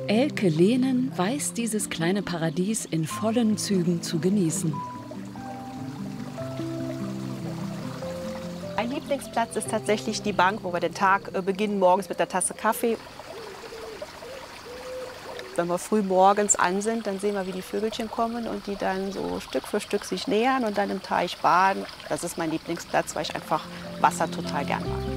Elke Lehnen weiß dieses kleine Paradies in vollen Zügen zu genießen. Mein Lieblingsplatz ist tatsächlich die Bank, wo wir den Tag beginnen, morgens mit der Tasse Kaffee. Wenn wir früh morgens an sind, dann sehen wir, wie die Vögelchen kommen und die dann so Stück für Stück sich nähern und dann im Teich baden. Das ist mein Lieblingsplatz, weil ich einfach Wasser total gern mag.